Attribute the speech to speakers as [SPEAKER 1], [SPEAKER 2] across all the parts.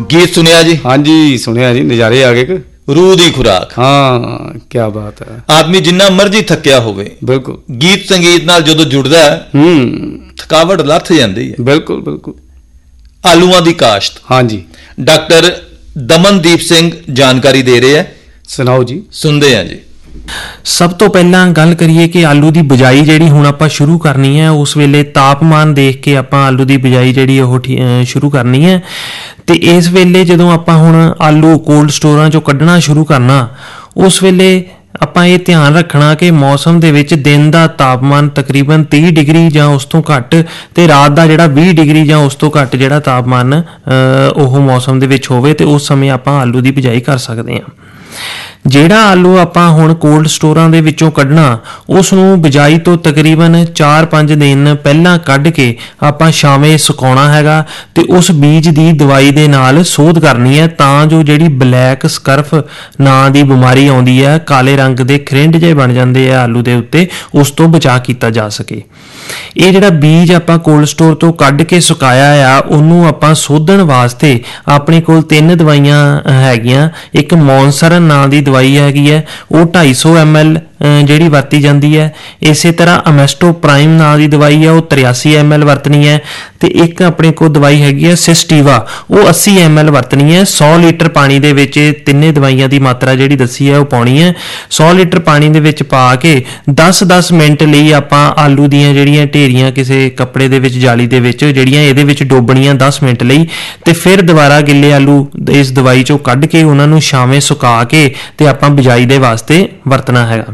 [SPEAKER 1] गीत सुनिया जी?
[SPEAKER 2] हाँ जी सुनिया जी, नज़ारे आ गए।
[SPEAKER 1] रूह दी खुराक।
[SPEAKER 2] हाँ क्या बात है।
[SPEAKER 1] आदमी जिन्ना मर्जी थकिया होवे,
[SPEAKER 2] बिल्कुल
[SPEAKER 1] गीत संगीत नाल जदों जुड़दा है थकावट लथ जांदी है।
[SPEAKER 2] बिल्कुल बिल्कुल।
[SPEAKER 1] आलूआं दी काश्त।
[SPEAKER 2] हाँ जी,
[SPEAKER 1] डॉक्टर दमनदीप सिंह जानकारी दे रहे हैं।
[SPEAKER 2] सुनाओ जी।
[SPEAKER 1] सुनते हैं जी।
[SPEAKER 3] ਸਭ ਤੋਂ ਪਹਿਲਾਂ ਗੱਲ ਕਰੀਏ ਕਿ ਆਲੂ ਦੀ ਬਿਜਾਈ ਜਿਹੜੀ ਹੁਣ ਆਪਾਂ ਸ਼ੁਰੂ ਕਰਨੀ ਹੈ, ਉਸ ਵੇਲੇ ਤਾਪਮਾਨ ਦੇਖ ਕੇ ਆਪਾਂ ਆਲੂ ਦੀ ਬਿਜਾਈ ਜਿਹੜੀ ਉਹ ਸ਼ੁਰੂ ਕਰਨੀ ਹੈ। ਤੇ ਇਸ ਵੇਲੇ ਜਦੋਂ ਆਪਾਂ ਹੁਣ ਆਲੂ ਕੋਲਡ ਸਟੋਰਾਂ ਚੋਂ ਕੱਢਣਾ ਸ਼ੁਰੂ ਕਰਨਾ, ਉਸ ਵੇਲੇ ਆਪਾਂ ਇਹ ਧਿਆਨ ਰੱਖਣਾ ਕਿ ਮੌਸਮ ਦੇ ਵਿੱਚ ਦਿਨ ਦਾ ਤਾਪਮਾਨ ਤਕਰੀਬਨ 30 ਡਿਗਰੀ ਜਾਂ ਉਸ ਤੋਂ ਘੱਟ ਤੇ ਰਾਤ ਦਾ ਜਿਹੜਾ 20 ਡਿਗਰੀ ਜਾਂ ਉਸ ਤੋਂ ਘੱਟ ਜਿਹੜਾ ਤਾਪਮਾਨ ਉਹ ਮੌਸਮ ਦੇ ਵਿੱਚ ਹੋਵੇ, ਤੇ ਉਸ ਸਮੇਂ ਆਪਾਂ ਆਲੂ ਦੀ ਬਿਜਾਈ ਕਰ ਸਕਦੇ ਹਾਂ। ਜਿਹੜਾ ਆਲੂ ਆਪਾਂ ਹੁਣ ਕੋਲਡ ਸਟੋਰਾਂ ਦੇ ਵਿੱਚੋਂ ਕੱਢਣਾ, ਉਸ ਨੂੰ ਬਿਜਾਈ ਤੋਂ ਤਕਰੀਬਨ 4-5 ਦਿਨ ਪਹਿਲਾਂ ਕੱਢ ਕੇ ਆਪਾਂ ਛਾਵੇਂ ਸੁਕਾਉਣਾ ਹੈਗਾ ਤੇ ਉਸ ਬੀਜ ਦੀ ਦਵਾਈ ਦੇ ਨਾਲ ਸੋਧ ਕਰਨੀ ਹੈ, ਤਾਂ ਜੋ ਜਿਹੜੀ ਬਲੈਕ ਸਕਰਫ ਨਾਂ ਦੀ ਬਿਮਾਰੀ ਆਉਂਦੀ ਹੈ, ਕਾਲੇ ਰੰਗ ਦੇ ਖਰਿੰਡ ਜਿਹੇ ਬਣ ਜਾਂਦੇ ਆ ਆਲੂ ਦੇ ਉੱਤੇ, ਉਸ ਤੋਂ ਬਚਾਅ ਕੀਤਾ ਜਾ ਸਕੇ। ਇਹ ਜਿਹੜਾ ਬੀਜ ਆਪਾਂ ਕੋਲਡ ਸਟੋਰ ਤੋਂ ਕੱਢ ਕੇ ਸੁਕਾਇਆ ਆ, ਉਹਨੂੰ ਆਪਾਂ ਸੋਧਣ ਵਾਸਤੇ ਆਪਣੇ ਕੋਲ 3 ਦਵਾਈਆਂ ਹੈਗੀਆਂ। ਇੱਕ ਮੌਨਸਰਨ ਨਾਂ ਦੀ ਦਵਾਈ ਹੈਗੀ ਹੈ, ਉਹ 250 ml ਜਿਹੜੀ ਵਰਤੀ ਜਾਂਦੀ ਹੈ। ਇਸੇ ਤਰ੍ਹਾਂ ਅਮੈਸਟੋ ਪ੍ਰਾਈਮ ਨਾਂ ਦੀ ਦਵਾਈ ਹੈ, ਉਹ 83 ml ਵਰਤਣੀ ਹੈ। ਤੇ ਇੱਕ ਆਪਣੇ ਕੋਲ ਦਵਾਈ ਹੈਗੀ ਹੈ ਸਿਸਟੀਵਾ, ਉਹ 80 ml ਵਰਤਣੀ ਹੈ। 100 ਲੀਟਰ ਪਾਣੀ ਦੇ ਵਿੱਚ ਤਿੰਨੇ ਦਵਾਈਆਂ ਦੀ ਮਾਤਰਾ ਜਿਹੜੀ ਦੱਸੀ ਹੈ ਉਹ ਪਾਉਣੀ ਹੈ। 100 ਲੀਟਰ ਪਾਣੀ ਦੇ ਵਿੱਚ ਪਾ ਕੇ 10-10 ਮਿੰਟ ਲਈ ਆਪਾਂ ਆਲੂ ਦੀਆਂ ਜਿਹੜੀਆਂ ਢੇਰੀਆਂ ਕਿਸੇ ਕੱਪੜੇ ਦੇ ਵਿੱਚ, ਜਾਲੀ ਦੇ ਵਿੱਚ ਜਿਹੜੀਆਂ ਇਹਦੇ ਵਿੱਚ ਡੋਬਣੀਆਂ 10 ਮਿੰਟ ਲਈ, ਤੇ ਫਿਰ ਦੁਬਾਰਾ ਗਿੱਲੇ ਆਲੂ ਇਸ ਦਵਾਈ ਚੋਂ ਕੱਢ ਕੇ ਉਹਨਾਂ ਨੂੰ ਛਾਵੇਂ ਸੁਕਾ ਕੇ ਤੇ ਆਪਾਂ ਬਿਜਾਈ ਦੇ ਵਾਸਤੇ ਵਰਤਣਾ ਹੈਗਾ।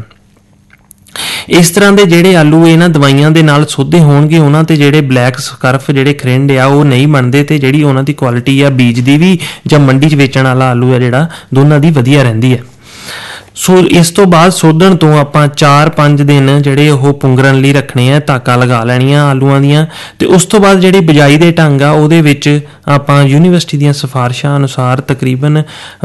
[SPEAKER 3] ਇਸ ਤਰ੍ਹਾਂ ਦੇ ਜਿਹੜੇ ਆਲੂ ਇਹਨਾਂ ਦਵਾਈਆਂ ਦੇ ਨਾਲ ਸੋਧੇ ਹੋਣਗੇ, ਉਹਨਾਂ ਤੇ ਜਿਹੜੇ ਬਲੈਕ ਸਕਰਫ ਜਿਹੜੇ ਖਰਿੰਡ ਆ ਉਹ ਨਹੀਂ ਬਣਦੇ, ਤੇ ਜਿਹੜੀ ਉਹਨਾਂ ਦੀ ਕੁਆਲਿਟੀ ਆ ਬੀਜ ਦੀ ਵੀ ਜਾਂ ਮੰਡੀ 'ਚ ਵੇਚਣ ਵਾਲਾ ਆਲੂ ਆ ਜਿਹੜਾ, ਦੋਨਾਂ ਦੀ ਵਧੀਆ ਰਹਿੰਦੀ ਹੈ। ਸੋ ਇਸ ਤੋਂ ਬਾਅਦ ਸੋਧਣ ਤੋਂ ਆਪਾਂ 4-5 ਦਿਨ ਜਿਹੜੇ ਉਹ ਪੁੰਗਰਨ ਲਈ ਰੱਖਣੇ ਆ, ਧਾਕਾਂ ਲਗਾ ਲੈਣੀਆਂ ਆਲੂਆਂ ਦੀਆਂ। ਤੇ ਉਸ ਤੋਂ ਬਾਅਦ ਜਿਹੜੀ ਬਿਜਾਈ ਦੇ ਢੰਗ ਆ, ਉਹਦੇ ਵਿੱਚ ਆਪਾਂ ਯੂਨੀਵਰਸਿਟੀ ਦੀਆਂ ਸਿਫਾਰਿਸ਼ਾਂ ਅਨੁਸਾਰ ਤਕਰੀਬਨ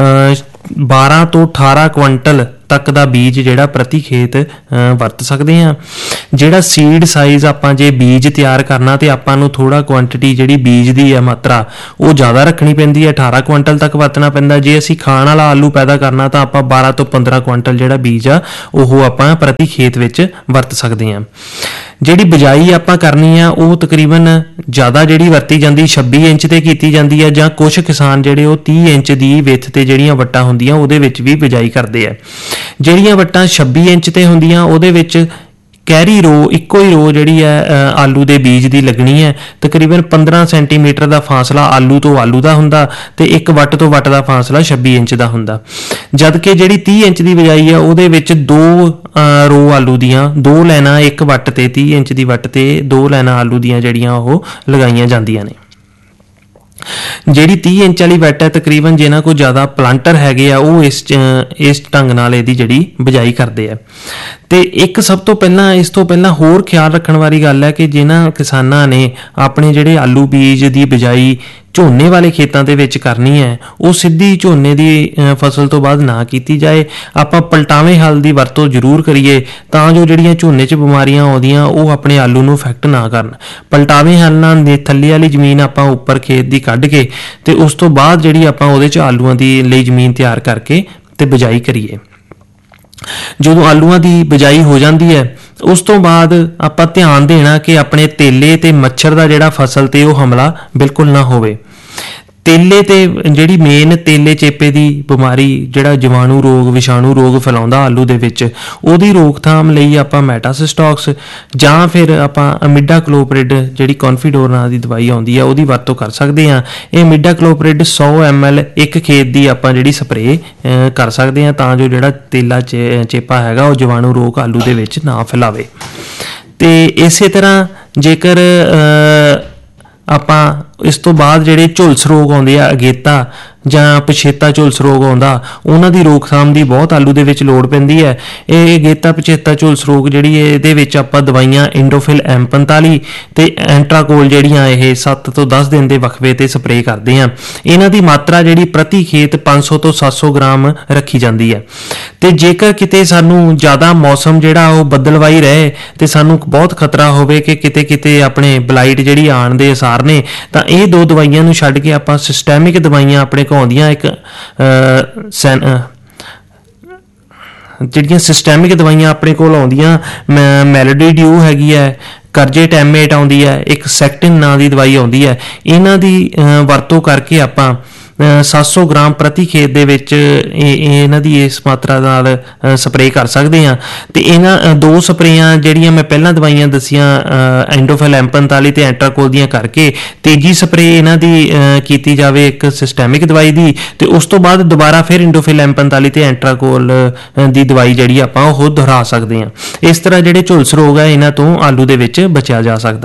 [SPEAKER 3] 12 ਤੋਂ 18 ਕੁਇੰਟਲ ਤੱਕ ਦਾ ਬੀਜ ਜਿਹੜਾ ਪ੍ਰਤੀ ਖੇਤ ਵਰਤ ਸਕਦੇ ਹਾਂ। ਜਿਹੜਾ ਸੀਡ ਸਾਈਜ਼ ਆਪਾਂ ਜੇ ਬੀਜ ਤਿਆਰ ਕਰਨਾ, ਤੇ ਆਪਾਂ ਨੂੰ ਥੋੜਾ ਕੁਆਂਟਿਟੀ ਜਿਹੜੀ ਬੀਜ ਦੀ ਹੈ ਮਾਤਰਾ ਉਹ ਜ਼ਿਆਦਾ ਰੱਖਣੀ ਪੈਂਦੀ ਹੈ, 18 ਕੁਇੰਟਲ ਤੱਕ ਵਰਤਣਾ ਪੈਂਦਾ। ਜੇ ਅਸੀਂ ਖਾਣ ਵਾਲਾ ਆਲੂ ਪੈਦਾ ਕਰਨਾ ਤਾਂ ਆਪਾਂ 12 ਤੋਂ 15 ਕੁਇੰਟਲ ਜਿਹੜਾ ਬੀਜ ਆ ਉਹ ਆਪਾਂ ਪ੍ਰਤੀ ਖੇਤ ਵਿੱਚ ਵਰਤ ਸਕਦੇ ਹਾਂ। ਜਿਹੜੀ ਬਿਜਾਈ ਆਪਾਂ ਕਰਨੀ ਆ ਉਹ ਤਕਰੀਬਨ ਜ਼ਿਆਦਾ ਜਿਹੜੀ ਵਰਤੀ ਜਾਂਦੀ 26 ਇੰਚ ਤੇ ਕੀਤੀ ਜਾਂਦੀ ਹੈ, ਜਾਂ ਕੁਝ ਕਿਸਾਨ ਜਿਹੜੇ ਉਹ 30 ਇੰਚ ਦੀ ਵਿੱਥ ਤੇ ਜਿਹੜੀਆਂ ਵੱਟਾਂ ਹੁੰਦੀਆਂ ਉਹਦੇ ਵਿੱਚ ਵੀ ਬਿਜਾਈ ਕਰਦੇ ਆ। ਜਿਹੜੀਆਂ ਵੱਟਾਂ 26 ਇੰਚ ਤੇ ਹੁੰਦੀਆਂ ਉਹਦੇ ਵਿੱਚ ਕੈਰੀ ਰੋ, ਇੱਕੋ ਹੀ ਰੋ ਜਿਹੜੀ ਹੈ ਆਲੂ ਦੇ ਬੀਜ ਦੀ ਲੱਗਣੀ ਹੈ। ਤਕਰੀਬਨ 15 ਸੈਂਟੀਮੀਟਰ ਦਾ ਫਾਸਲਾ ਆਲੂ ਤੋਂ ਆਲੂ ਦਾ ਹੁੰਦਾ, ਤੇ ਇੱਕ ਵੱਟ ਤੋਂ ਵੱਟ ਦਾ ਫਾਸਲਾ 26 ਇੰਚ ਦਾ ਹੁੰਦਾ। ਜਦ ਕਿ ਜਿਹੜੀ 30 ਇੰਚ ਦੀ ਬਿਜਾਈ ਹੈ ਉਹਦੇ ਵਿੱਚ 2 ਰੋ ਆਲੂ ਦੀਆਂ, 2 ਲਾਈਨਾਂ ਇੱਕ ਵੱਟ ਤੇ, 30 ਇੰਚ ਦੀ ਵੱਟ ਤੇ 2 ਲਾਈਨਾਂ ਆਲੂ ਦੀਆਂ ਜਿਹੜੀਆਂ ਉਹ ਲਗਾਈਆਂ ਜਾਂਦੀਆਂ ਨੇ। ਜਿਹੜੀ 30 ਇੰਚ ਵਾਲੀ ਵੱਟ ਹੈ, ਤਕਰੀਬਨ ਜਿਹਨਾਂ ਕੋਲ ਜ਼ਿਆਦਾ ਪਲਾਂਟਰ ਹੈਗੇ ਆ ਉਹ ਇਸ ਢੰਗ ਨਾਲ ਇਹਦੀ ਜਿਹੜੀ ਬਿਜਾਈ ਕਰਦੇ ਆ। ਤੇ ਇੱਕ ਸਭ ਤੋਂ ਪਹਿਲਾਂ, ਇਸ ਤੋਂ ਪਹਿਲਾਂ ਹੋਰ ਖਿਆਲ ਰੱਖਣ ਵਾਲੀ ਗੱਲ ਹੈ ਕਿ ਜਿਨ੍ਹਾਂ ਕਿਸਾਨਾਂ ਨੇ ਆਪਣੇ ਜਿਹੜੇ ਆਲੂ ਬੀਜ ਦੀ ਬਿਜਾਈ ਝੋਨੇ ਵਾਲੇ ਖੇਤਾਂ ਦੇ ਵਿੱਚ ਕਰਨੀ ਹੈ, ਉਹ ਸਿੱਧੀ ਝੋਨੇ ਦੀ ਫਸਲ ਤੋਂ ਬਾਅਦ ਨਾ ਕੀਤੀ ਜਾਏ। ਆਪਾਂ ਪਲਟਾਵੇਂ ਹਲ ਦੀ ਵਰਤੋਂ ਜ਼ਰੂਰ ਕਰੀਏ, ਤਾਂ ਜੋ ਜਿਹੜੀਆਂ ਝੋਨੇ 'ਚ ਬਿਮਾਰੀਆਂ ਆਉਂਦੀਆਂ ਉਹ ਆਪਣੇ ਆਲੂ ਨੂੰ ਇਫੈਕਟ ਨਾ ਕਰਨ। ਪਲਟਾਵੇਂ ਹਲ ਨਾਲ ਥੱਲੇ ਵਾਲੀ ਜ਼ਮੀਨ ਆਪਾਂ ਉੱਪਰ ਖੇਤ ਦੀ ਕੱਢ ਕੇ ਤੇ ਉਸ ਤੋਂ ਬਾਅਦ ਜਿਹੜੀ ਆਪਾਂ ਉਹਦੇ 'ਚ ਆਲੂਆਂ ਦੀ ਲਈ ਜ਼ਮੀਨ ਤਿਆਰ ਕਰਕੇ ਤੇ ਬਿਜਾਈ ਕਰੀਏ। ਜਦੋਂ ਆਲੂਆਂ ਦੀ ਬਿਜਾਈ ਹੋ ਜਾਂਦੀ ਹੈ, ਉਸ ਤੋਂ ਬਾਅਦ ਆਪਾਂ ਧਿਆਨ ਦੇਣਾ ਕਿ ਆਪਣੇ ਤੇਲੇ ਤੇ ਮੱਛਰ ਦਾ ਜਿਹੜਾ ਫਸਲ ਤੇ ਉਹ ਹਮਲਾ ਬਿਲਕੁਲ ਨਾ ਹੋਵੇ। ਤੇਲੇ ਤੇ ਜਿਹੜੀ ਮੇਨ ਤੇਲੇ ਚੇਪੇ ਦੀ ਬਿਮਾਰੀ, ਜਿਹੜਾ ਜੀਵਾਣੂ ਰੋਗ, ਵਿਸ਼ਾਣੂ ਰੋਗ ਫੈਲਾਉਂਦਾ ਆਲੂ ਦੇ ਵਿੱਚ, ਉਹਦੀ ਰੋਕਥਾਮ ਲਈ ਆਪਾਂ ਮੈਟਾਸਿਸਟੋਕਸ ਜਾਂ ਫਿਰ ਆਪਾਂ ਇਮਿਡਾਕਲੋਪ੍ਰਿਡ ਜਿਹੜੀ ਕੌਨਫੀਡੋਰ ਨਾਂ ਦੀ ਦਵਾਈ ਆਉਂਦੀ ਆ ਉਹਦੀ ਵਰਤੋਂ ਕਰ ਸਕਦੇ ਹਾਂ। ਇਹ ਇਮਿਡਾਕਲੋਪ੍ਰਿਡ 100 ml ਇੱਕ ਖੇਤ ਦੀ ਆਪਾਂ ਜਿਹੜੀ ਸਪਰੇਅ ਕਰ ਸਕਦੇ ਹਾਂ, ਤਾਂ ਜੋ ਜਿਹੜਾ ਤੇਲਾ ਚੇਪਾ ਹੈਗਾ ਉਹ ਜੀਵਾਣੂ ਰੋਗ ਆਲੂ ਦੇ ਵਿੱਚ ਨਾ ਫੈਲਾਵੇ। ਤੇ ਇਸੇ ਤਰ੍ਹਾਂ ਜੇਕਰ ਆਪਾਂ ਇਸ ਤੋਂ ਬਾਅਦ ਜਿਹੜੇ ਝੁਲਸ ਰੋਗ ਆਉਂਦੇ ਆ, ਅਗੇਤਾ ਜਾਂ ਪਛੇਤਾ ਝੁਲਸ ਰੋਗ ਆਉਂਦਾ, ਉਹਨਾਂ ਦੀ ਰੋਕਥਾਮ ਦੀ ਬਹੁਤ ਆਲੂ ਦੇ ਵਿੱਚ ਲੋੜ ਪੈਂਦੀ ਹੈ। ਇਹ ਅਗੇਤਾ ਪਛੇਤਾ ਝੁਲਸ ਰੋਗ ਜਿਹੜੀ ਇਹਦੇ ਵਿੱਚ ਆਪਾਂ ਦਵਾਈਆਂ ਇੰਡੋਫਿਲ M45 ਤੇ ਐਂਟਰਾਕੋਲ ਜਿਹੜੀਆਂ ਇਹ 7 ਤੋਂ 10 ਦਿਨ ਦੇ ਵਕਫੇ ਤੇ ਸਪਰੇਅ ਕਰਦੇ ਹਾਂ। ਇਹਨਾਂ ਦੀ ਮਾਤਰਾ ਜਿਹੜੀ ਪ੍ਰਤੀ ਖੇਤ 500 ਤੋਂ 700 ਗ੍ਰਾਮ ਰੱਖੀ ਜਾਂਦੀ ਹੈ। ਤੇ ਜੇਕਰ ਕਿਤੇ ਸਾਨੂੰ ਜ਼ਿਆਦਾ ਮੌਸਮ ਜਿਹੜਾ ਉਹ ਬੱਦਲਵਾਈ ਰਹੇ ਤੇ ਸਾਨੂੰ ਬਹੁਤ ਖਤਰਾ ਹੋਵੇ ਕਿ ਕਿਤੇ ਆਪਣੇ ਬਲਾਈਟ ਜਿਹੜੀ ਆਉਣ ਦੇ ਅਸਾਰ ਨੇ, ਤਾਂ ਇਹ ਦੋ ਦਵਾਈਆਂ ਨੂੰ ਛੱਡ ਕੇ ਆਪਾਂ ਸਿਸਟੈਮਿਕ ਦਵਾਈਆਂ ਆਪਣੇ ਕੋਲ ਆਉਂਦੀਆਂ ਇੱਕ ਜਿਹੜੀਆਂ ਸਿਸਟੈਮਿਕ ਦਵਾਈਆਂ ਆਪਣੇ ਕੋਲ ਆਉਂਦੀਆਂ ਮੈਲੋਡੀ ਡਿਊ ਹੈਗੀ ਹੈ, ਕਰਜੇਟੈਮੇਟ ਆਉਂਦੀ ਹੈ, ਇੱਕ ਸੈਕਟਿਨ ਨਾਂ ਦੀ ਦਵਾਈ ਆਉਂਦੀ ਹੈ। ਇਹਨਾਂ ਦੀ ਵਰਤੋਂ ਕਰਕੇ ਆਪਾਂ 700 ਗ੍ਰਾਮ ਪ੍ਰਤੀ ਖੇਤ ਦੇ ਵਿੱਚ ਇਹਨਾਂ ਦੀ ਇਸ ਮਾਤਰਾ ਨਾਲ ਸਪਰੇਅ ਕਰ ਸਕਦੇ ਹਾਂ। ਤੇ ਇਹਨਾਂ ਦੋ ਸਪਰੇਆਂ ਜਿਹੜੀਆਂ ਮੈਂ ਪਹਿਲਾਂ ਦਵਾਈਆਂ ਦੱਸੀਆਂ ਐਂਡੋਫਿਲ M45 ਤੇ ਐਂਟਰਾਕੋਲ ਦੀਆਂ ਕਰਕੇ ਤੀਜੀ ਸਪਰੇਅ ਇਹਨਾਂ ਦੀ ਕੀਤੀ ਜਾਵੇ ਇੱਕ ਸਿਸਟੈਮਿਕ ਦਵਾਈ ਦੀ, ਤੇ ਉਸ ਤੋਂ ਬਾਅਦ ਦੁਬਾਰਾ ਫਿਰ ਐਂਡੋਫਿਲ M45 ਤੇ ਐਂਟਰਾਕੋਲ ਦੀ ਦਵਾਈ ਜਿਹੜੀ ਆਪਾਂ ਉਹ ਦੁਹਰਾ ਸਕਦੇ ਹਾਂ। ਇਸ ਤਰ੍ਹਾਂ ਜਿਹੜੇ ਝੁਲਸ ਰੋਗ ਹੈ ਇਹਨਾਂ ਤੋਂ ਆਲੂ ਦੇ ਵਿੱਚ ਬਚਿਆ ਜਾ ਸਕਦਾ।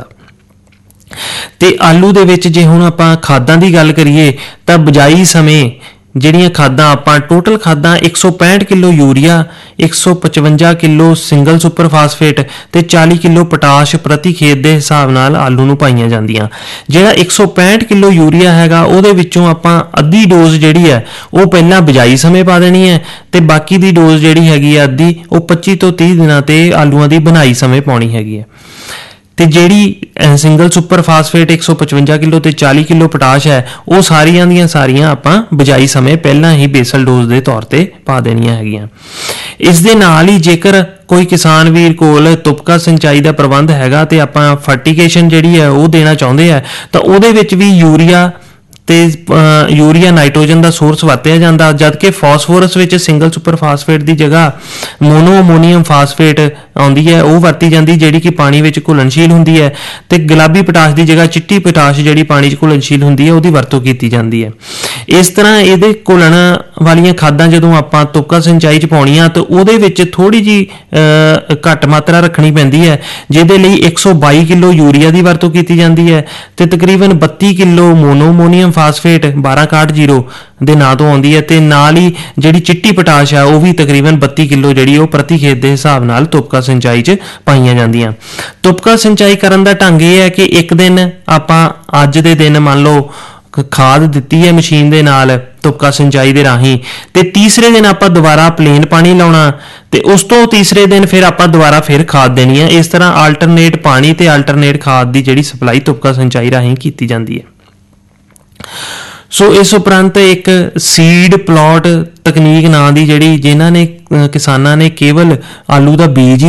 [SPEAKER 3] ਤੇ ਆਲੂ ਦੇ ਵਿੱਚ ਜੇ ਹੁਣ ਆਪਾਂ ਖਾਦਾਂ ਦੀ ਗੱਲ ਕਰੀਏ ਤਾਂ ਬਿਜਾਈ ਸਮੇਂ ਜਿਹੜੀਆਂ ਖਾਦਾਂ ਆਪਾਂ ਟੋਟਲ ਖਾਦਾਂ 165 kilo urea, 155 kilo single super phosphate ਤੇ 40 ਕਿਲੋ ਪੋਟਾਸ਼ ਪ੍ਰਤੀ ਖੇਤ ਦੇ ਹਿਸਾਬ ਨਾਲ ਆਲੂ ਨੂੰ ਪਾਈਆਂ ਜਾਂਦੀਆਂ। ਜਿਹੜਾ 165 ਕਿਲੋ ਯੂਰੀਆ ਹੈਗਾ ਉਹਦੇ ਵਿੱਚੋਂ ਆਪਾਂ ਅੱਧੀ ਡੋਜ਼ ਜਿਹੜੀ ਹੈ ਉਹ ਪਹਿਲਾਂ ਬਿਜਾਈ ਸਮੇਂ ਪਾ ਦੇਣੀ ਹੈ, ਤੇ ਬਾਕੀ ਦੀ ਡੋਜ਼ ਜਿਹੜੀ ਹੈਗੀ ਆ ਅੱਧੀ ਉਹ 25 ਤੋਂ 30 ਦਿਨਾਂ ਤੇ ਆਲੂਆਂ ਦੀ ਬਣਾਈ ਸਮੇਂ ਪਾਉਣੀ ਹੈਗੀ ਹੈ। ਤੇ ਜਿਹੜੀ ਸਿੰਗਲ ਸੁਪਰ ਫਾਸਫੇਟ 155 ਕਿਲੋ ਤੇ 40 ਕਿਲੋ ਪੋਟਾਸ਼ ਹੈ ਉਹ ਸਾਰੀਆਂ ਦੀਆਂ ਸਾਰੀਆਂ ਆਪਾਂ ਬਿਜਾਈ ਸਮੇਂ ਪਹਿਲਾਂ ਹੀ ਬੇਸਲ ਡੋਜ਼ ਦੇ ਤੌਰ ਤੇ ਪਾ ਦੇਣੀਆਂ ਹੈਗੀਆਂ। ਇਸ ਦੇ ਨਾਲ ਹੀ ਜੇਕਰ ਕੋਈ ਕਿਸਾਨ ਵੀਰ ਕੋਲ ਤੁਪਕਾ ਸਿੰਚਾਈ ਦਾ ਪ੍ਰਬੰਧ ਹੈਗਾ ਤੇ ਆਪਾਂ ਫਰਟੀਗੇਸ਼ਨ ਜਿਹੜੀ ਹੈ ਉਹ ਦੇਣਾ ਚਾਹੁੰਦੇ ਆ ਤਾਂ ਉਹਦੇ ਵਿੱਚ ਵੀ ਯੂਰੀਆ ਤੇ ਯੂਰੀਆ ਨਾਈਟ੍ਰੋਜਨ ਦਾ ਸੋਰਸ ਵਰਤਿਆ ਜਾਂਦਾ, ਜਦਕਿ ਫਾਸਫੋਰਸ ਵਿੱਚ ਸਿੰਗਲ ਸੁਪਰ ਫਾਸਫੇਟ ਦੀ ਜਗ੍ਹਾ ਮੋਨੋ ਅਮੋਨੀਅਮ ਫਾਸਫੇਟ ਆਉਂਦੀ ਹੈ ਉਹ ਵਰਤੀ ਜਾਂਦੀ, ਜਿਹੜੀ ਕਿ ਪਾਣੀ ਵਿੱਚ ਘੁਲਣਸ਼ੀਲ ਹੁੰਦੀ ਹੈ, ਤੇ ਗੁਲਾਬੀ ਪੋਟਾਸ਼ ਦੀ ਜਗ੍ਹਾ ਚਿੱਟੀ ਪੋਟਾਸ਼ ਜਿਹੜੀ ਪਾਣੀ 'ਚ ਘੁਲਣਸ਼ੀਲ ਹੁੰਦੀ ਹੈ ਉਹਦੀ ਵਰਤੋਂ ਕੀਤੀ ਜਾਂਦੀ ਹੈ। ਇਸ ਤਰ੍ਹਾਂ ਇਹਦੇ ਘੁਲਣ ਵਾਲੀਆਂ ਖਾਦਾਂ ਜਦੋਂ ਆਪਾਂ ਤੁਪਕਾ ਸਿੰਚਾਈ 'ਚ ਪਾਉਣੀਆਂ ਤਾਂ ਉਹਦੇ ਵਿੱਚ ਥੋੜ੍ਹੀ ਜਿਹੀ ਘੱਟ ਮਾਤਰਾ ਰੱਖਣੀ ਪੈਂਦੀ ਹੈ, ਜਿਹਦੇ ਲਈ 122 ਕਿਲੋ ਯੂਰੀਆ ਦੀ ਵਰਤੋਂ ਕੀਤੀ ਜਾਂਦੀ ਹੈ ਤੇ ਤਕਰੀਬਨ 32 ਕਿਲੋ ਮੋਨੋ ਅਮੋਨੀਅਮ ਫਾਸਫੇਟ 1261 ਦੇ ਨਾਂ ਤੋਂ ਆਉਂਦੀ ਹੈ, ਤੇ ਨਾਲ ਹੀ ਜਿਹੜੀ ਚਿੱਟੀ ਪੋਟਾਸ਼ ਹੈ ਉਹ ਵੀ ਤਕਰੀਬਨ 32 ਕਿਲੋ ਜਿਹੜੀ ਉਹ ਪ੍ਰਤੀ ਖੇਤ ਦੇ ਹਿਸਾਬ ਨਾਲ ਤੁਪਕਾ ਸਿੰਚਾਈ 'ਚ ਪਾਈਆਂ ਜਾਂਦੀਆਂ। ਤੁਪਕਾ ਸਿੰਚਾਈ ਕਰਨ ਦਾ ਢੰਗ ਇਹ ਹੈ ਕਿ ਇੱਕ ਦਿਨ ਆਪਾਂ ਅੱਜ ਦੇ ਦਿਨ ਮੰਨ ਲਓ ਖਾਦ ਦਿੱਤੀ ਹੈ ਮਸ਼ੀਨ ਦੇ ਨਾਲ ਤੁਪਕਾ ਸਿੰਚਾਈ ਦੇ ਰਾਹੀਂ, ਤੇ ਤੀਸਰੇ ਦਿਨ ਆਪਾਂ ਦੁਬਾਰਾ ਪਲੇਨ ਪਾਣੀ ਲਾਉਣਾ, ਤੇ ਉਸ ਤੋਂ ਤੀਸਰੇ ਦਿਨ ਫਿਰ ਆਪਾਂ ਦੁਬਾਰਾ ਫਿਰ ਖਾਦ ਦੇਣੀ ਹੈ। ਇਸ ਤਰ੍ਹਾਂ ਆਲਟਰਨੇਟ ਪਾਣੀ ਤੇ ਆਲਟਰਨੇਟ ਖਾਦ ਦੀ ਜਿਹੜੀ ਸਪਲਾਈ ਤੁਪਕਾ ਸਿੰਚਾਈ ਰਾਹੀਂ ਕੀਤੀ ਜਾਂਦੀ ਹੈ। ਸੋ ਇਸ ਉਪਰੰਤ ਇੱਕ ਸੀਡ ਪਲਾਟ ਤਕਨੀਕ ਨਾਂ ਦੀ ਜਿਹੜੀ ਜਿਨ੍ਹਾਂ ਨੇ ਕਿਸਾਨਾਂ ਨੇ ਕੇਵਲ ਆਲੂ ਦਾ ਬੀਜ